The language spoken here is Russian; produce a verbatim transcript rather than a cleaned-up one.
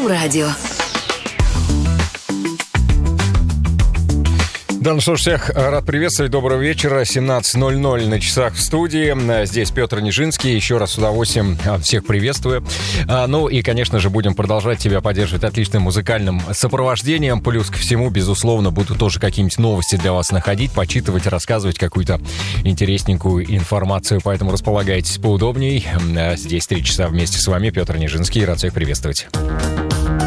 Эльдо радио. Да, ну что ж, всех рад приветствовать. Доброго вечера. семнадцать ноль ноль на часах в студии. Здесь Петр Нижинский. Еще раз с удовольствием всех приветствую. Ну и, конечно же, будем продолжать тебя поддерживать отличным музыкальным сопровождением. Плюс ко всему, безусловно, буду тоже какие-нибудь новости для вас находить, почитывать, рассказывать какую-то интересненькую информацию. Поэтому располагайтесь поудобней. Здесь три часа вместе с вами Петр Нижинский. Рад всех приветствовать.